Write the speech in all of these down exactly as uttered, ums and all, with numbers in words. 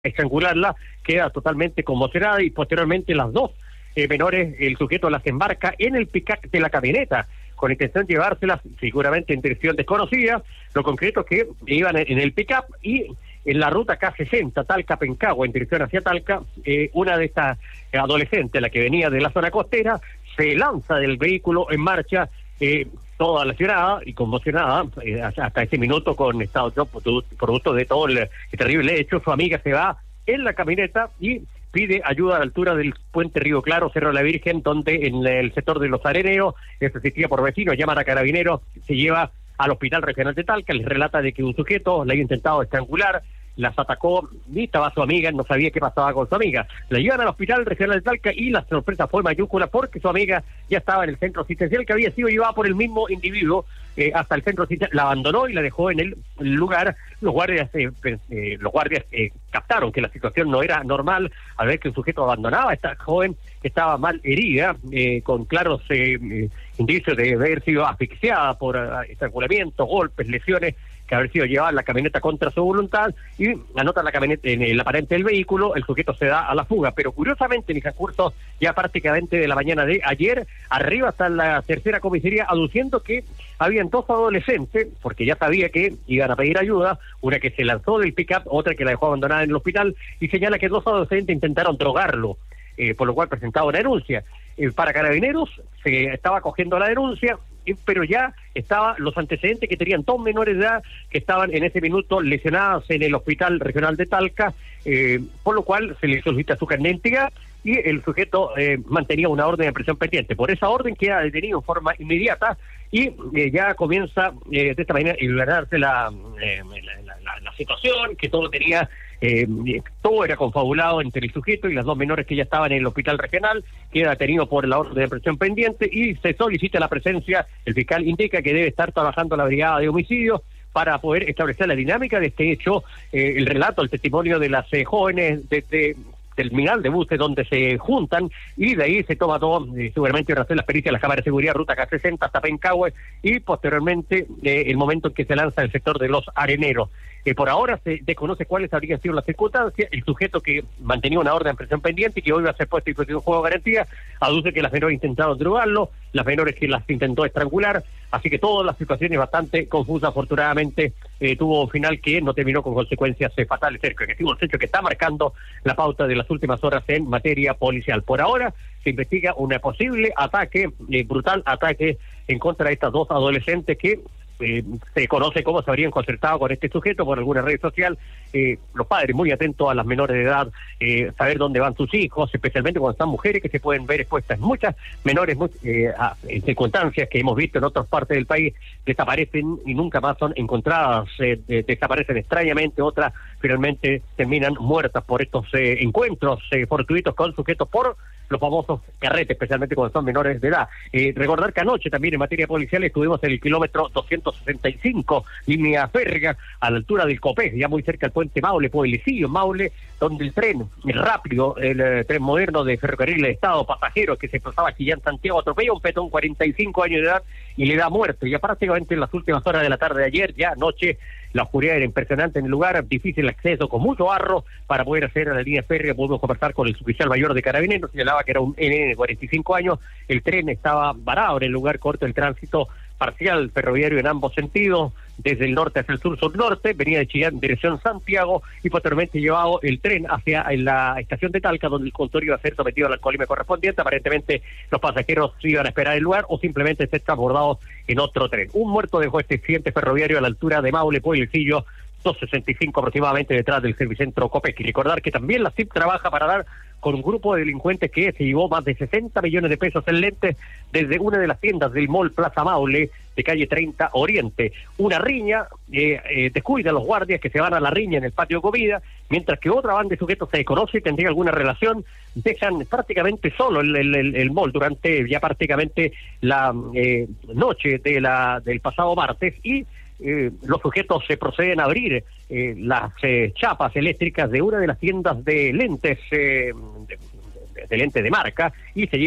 estrangularla, queda totalmente conmocionada y posteriormente las dos eh, menores, el sujeto las embarca en el pick-up de la camioneta con intención de llevárselas, seguramente en dirección desconocida. Lo concreto es que iban en el pick-up y en la ruta K sesenta, Talca-Pencagua, en dirección hacia Talca, eh, una de estas adolescentes, la que venía de la zona costera, se lanza del vehículo en marcha, eh, toda lesionada y conmocionada, eh, hasta ese minuto con estado de shock producto de todo el, el terrible hecho. Su amiga se va en la camioneta y pide ayuda a la altura del puente Río Claro, Cerro de la Virgen, donde en el sector de Los Areneros, es asistida por vecinos, llaman a carabineros, se lleva al hospital regional de Talca, les relata de que un sujeto la había intentado estrangular, las atacó, y estaba su amiga, no sabía qué pasaba con su amiga. La llevan al hospital regional de Talca y la sorpresa fue mayúscula porque su amiga ya estaba en el centro asistencial que había sido llevada por el mismo individuo eh, hasta el centro asistencial, la abandonó y la dejó en el lugar. Los guardias eh, eh, los guardias eh, captaron que la situación no era normal al ver que el sujeto abandonaba a esta joven que estaba mal herida, eh, con claros eh, eh, indicios de haber sido asfixiada por uh, estrangulamiento, golpes, lesiones, que haber sido llevada en la camioneta contra su voluntad, y anota la camioneta en el aparente del vehículo, el sujeto se da a la fuga, pero curiosamente en el transcurso ya prácticamente de la mañana de ayer, arriba hasta la tercera comisaría, aduciendo que habían dos adolescentes, porque ya sabía que iban a pedir ayuda, una que se lanzó del pick-up, otra que la dejó abandonada en el hospital, y señala que dos adolescentes intentaron drogarlo, eh, por lo cual presentaba una denuncia. Eh, para Carabineros se estaba cogiendo la denuncia, pero ya estaban los antecedentes que tenían dos menores de edad que estaban en ese minuto lesionadas en el hospital regional de Talca, eh, por lo cual se le solicita su carnet de identidad y el sujeto eh, mantenía una orden de prisión pendiente. Por esa orden queda detenido en forma inmediata y eh, ya comienza eh, de esta manera a iluminarse la, eh, la, la, la situación, que todo tenía, eh, todo era confabulado entre el sujeto y las dos menores que ya estaban en el hospital regional. Queda detenido por la orden de prisión pendiente y se solicita la presencia. El fiscal indica que debe estar trabajando la brigada de homicidios para poder establecer la dinámica de este hecho, eh, el relato, el testimonio de las eh, jóvenes desde terminal de buses donde se juntan, y de ahí se toma todo, eh, seguramente hacer las pericias de la cámara de seguridad, ruta K sesenta hasta Pencahue, y posteriormente eh, el momento en que se lanza el sector de Los Areneros. Eh, por ahora se desconoce cuáles habrían sido las circunstancias. El sujeto que mantenía una orden de prisión pendiente y que hoy va a ser puesto en disposición de juego de garantía, aduce que las menores intentaron drogarlo, las menores que las intentó estrangular, así que todas las situaciones bastante confusas. Afortunadamente eh, tuvo un final que no terminó con consecuencias eh, fatales, cerca que tuvo un hecho que está marcando la pauta de las últimas horas en materia policial. Por ahora se investiga un posible ataque, eh, brutal ataque en contra de estas dos adolescentes que Eh, se conoce cómo se habrían concertado con este sujeto por alguna red social. Eh, los padres muy atentos a las menores de edad, eh, saber dónde van sus hijos, especialmente cuando están mujeres que se pueden ver expuestas. Muchas menores muy, eh, a, en circunstancias que hemos visto en otras partes del país desaparecen y nunca más son encontradas, eh, de, desaparecen extrañamente, otras finalmente terminan muertas por estos eh, encuentros eh, fortuitos con sujetos por los famosos carretes, especialmente cuando son menores de edad. Eh, recordar que anoche también en materia policial estuvimos en el kilómetro doscientos sesenta y cinco, línea férrea, a la altura del Copés, ya muy cerca del puente Maule, Pueblecillo, Maule, donde el tren el rápido, el eh, tren moderno de Ferrocarril de Estado, pasajeros que se pasaba aquí ya en Santiago, atropella a un petón cuarenta y cinco años de edad y le da muerte. Ya prácticamente en las últimas horas de la tarde de ayer, ya anoche, la oscuridad era impresionante en el lugar, difícil acceso, con mucho barro para poder hacer a la línea férrea. Pudimos conversar con el suboficial mayor de Carabineros, señalaba que era un N N de cuarenta y cinco años, el tren estaba varado en el lugar, corto el tránsito parcial ferroviario en ambos sentidos, desde el norte hacia el sur, sur-norte, venía de Chillán en dirección Santiago, y posteriormente llevado el tren hacia la estación de Talca, donde el conductor iba a ser sometido al alcoholismo correspondiente. Aparentemente los pasajeros iban a esperar el lugar o simplemente ser transbordados en otro tren. Un muerto dejó este accidente ferroviario a la altura de Maule, Pueblecillo, doscientos sesenta y cinco aproximadamente, detrás del Servicentro Copec. Y recordar que también la C I P trabaja para dar con un grupo de delincuentes que se llevó más de sesenta millones de pesos en lentes desde una de las tiendas del Mall Plaza Maule de calle treinta Oriente. Una riña, eh, eh, descuida a los guardias que se van a la riña en el patio de comida, mientras que otra banda de sujetos se desconoce y tendría alguna relación, dejan prácticamente solo el, el, el, el mall durante ya prácticamente la eh, noche de la del pasado martes, y Eh, los sujetos se proceden a abrir eh, las eh, chapas eléctricas de una de las tiendas de lentes, eh, de, de, de lentes de marca, y se llevan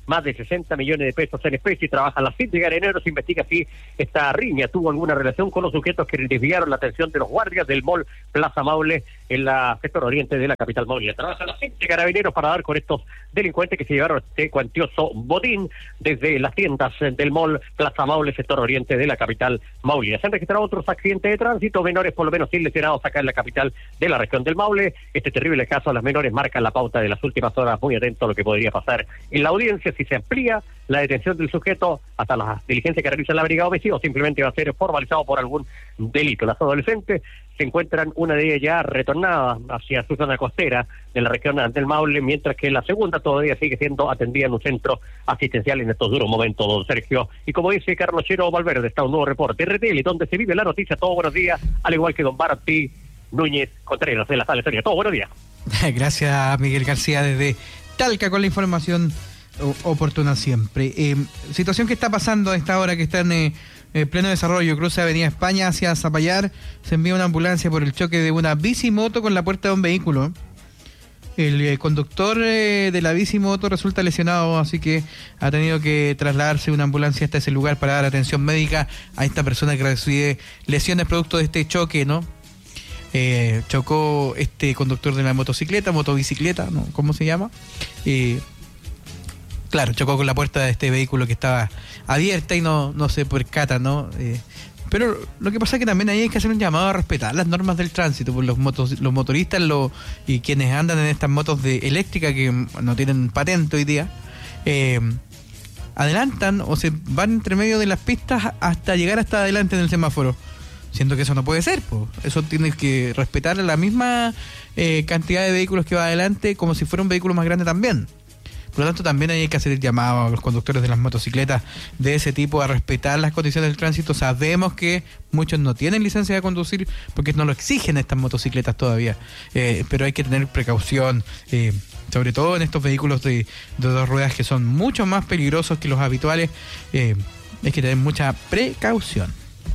más de sesenta millones de pesos en especie. Trabaja la C I T de Carabineros, investiga si esta riña tuvo alguna relación con los sujetos que desviaron la atención de los guardias del mall Plaza Maule en la sector oriente de la capital Maule. Trabaja la C I T de Carabineros para dar con estos delincuentes que se llevaron este cuantioso botín desde las tiendas del mall Plaza Maule, sector oriente de la capital Maule. Se han registrado otros accidentes de tránsito, menores por lo menos sin lesionados acá en la capital de la región del Maule. Este terrible caso a las menores marca la pauta de las últimas horas. Muy atento a lo que podría pasar en la audiencia si se amplía la detención del sujeto hasta la diligencia que realiza la brigada de homicidio, o simplemente va a ser formalizado por algún delito. Las adolescentes se encuentran, una de ellas ya retornada hacia su zona costera de la región del Maule, mientras que la segunda todavía sigue siendo atendida en un centro asistencial en estos duros momentos, don Sergio. Y como dice Carlos Chero Valverde, está un nuevo reporte R T L, donde se vive la noticia. Todos buenos días, al igual que don Barty Núñez Contreras de la Sala Historia. Todos buenos días. Gracias, Miguel García, desde Talca, con la información oportuna siempre. Eh, situación que está pasando a esta hora, que está en eh, eh, pleno desarrollo. Cruce Avenida España hacia Zapallar. Se envía una ambulancia por el choque de una bicimoto con la puerta de un vehículo. El eh, conductor eh, de la bicimoto resulta lesionado, así que ha tenido que trasladarse una ambulancia hasta ese lugar para dar atención médica a esta persona que recibe lesiones producto de este choque, ¿no? Eh, chocó este conductor de la motocicleta, motobicicleta, ¿no? ¿Cómo se llama? Eh, claro, chocó con la puerta de este vehículo que estaba abierta y no, no se percata, ¿no? Eh, pero lo que pasa es que también ahí hay que hacer un llamado a respetar las normas del tránsito, por los motos, los motoristas lo, y quienes andan en estas motos de eléctrica que no tienen patente hoy día, eh, adelantan o se van entre medio de las pistas hasta llegar hasta adelante en el semáforo. Siento que eso no puede ser, pues. Eso tienes que respetar la misma eh, cantidad de vehículos que va adelante como si fuera un vehículo más grande también. Por lo tanto, también hay que hacer el llamado a los conductores de las motocicletas de ese tipo a respetar las condiciones del tránsito. Sabemos que muchos no tienen licencia de conducir porque no lo exigen estas motocicletas todavía, eh, pero hay que tener precaución, eh, sobre todo en estos vehículos de, de dos ruedas que son mucho más peligrosos que los habituales. Eh, hay que tener mucha precaución.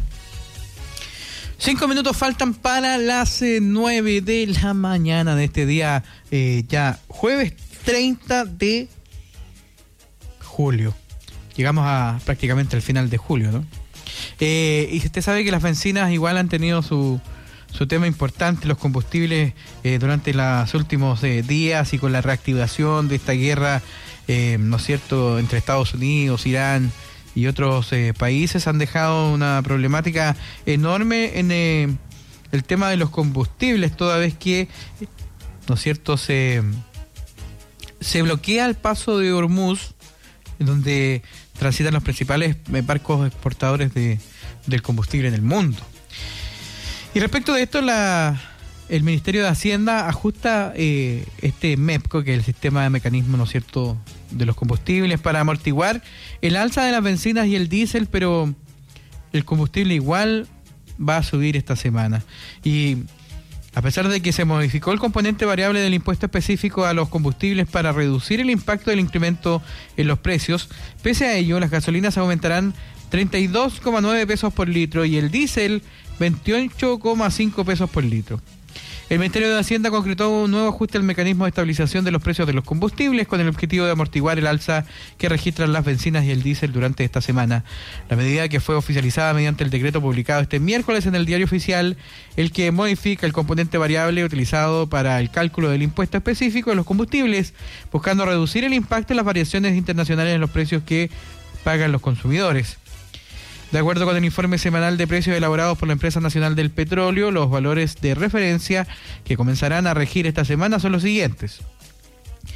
Cinco minutos faltan para las eh, nueve de la mañana de este día, eh, ya jueves treinta de julio. Llegamos a prácticamente al final de julio, ¿no? Eh, y usted sabe que las bencinas igual han tenido su, su tema importante, los combustibles, eh, durante los últimos eh, días y con la reactivación de esta guerra, eh, ¿no es cierto?, entre Estados Unidos, Irán y otros eh, países, han dejado una problemática enorme en eh, el tema de los combustibles, toda vez que, ¿no es cierto?, se, se bloquea el paso de Hormuz, en donde transitan los principales eh, barcos exportadores de, del combustible en el mundo. Y respecto de esto, la, el Ministerio de Hacienda ajusta eh, este MEPCO, que es el sistema de mecanismo, ¿no es cierto?, de los combustibles, para amortiguar el alza de las bencinas y el diésel, pero el combustible igual va a subir esta semana. Y a pesar de que se modificó el componente variable del impuesto específico a los combustibles para reducir el impacto del incremento en los precios, pese a ello, las gasolinas aumentarán treinta y dos coma nueve pesos por litro y el diésel veintiocho coma cinco pesos por litro. El Ministerio de Hacienda concretó un nuevo ajuste al mecanismo de estabilización de los precios de los combustibles con el objetivo de amortiguar el alza que registran las bencinas y el diésel durante esta semana. La medida, que fue oficializada mediante el decreto publicado este miércoles en el Diario Oficial, el que modifica el componente variable utilizado para el cálculo del impuesto específico de los combustibles, buscando reducir el impacto de las variaciones internacionales en los precios que pagan los consumidores. De acuerdo con el informe semanal de precios elaborados por la Empresa Nacional del Petróleo, los valores de referencia que comenzarán a regir esta semana son los siguientes.